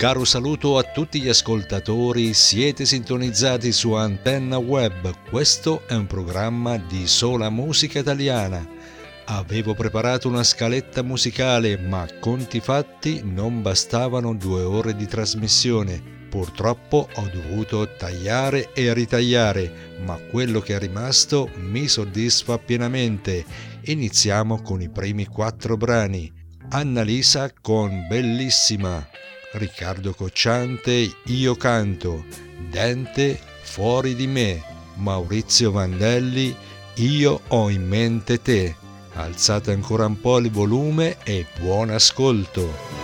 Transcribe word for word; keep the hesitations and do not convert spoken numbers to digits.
caro saluto a tutti gli ascoltatori, siete sintonizzati su Antenna Web, questo è un programma di sola musica italiana. Avevo preparato una scaletta musicale, ma conti fatti non bastavano due ore di trasmissione. Purtroppo ho dovuto tagliare e ritagliare, ma quello che è rimasto mi soddisfa pienamente. Iniziamo con i primi quattro brani. Annalisa con Bellissima, Riccardo Cocciante Io canto, Dente Fuori di me, Maurizio Vandelli Io ho in mente te. Alzate ancora un po' il volume e buon ascolto.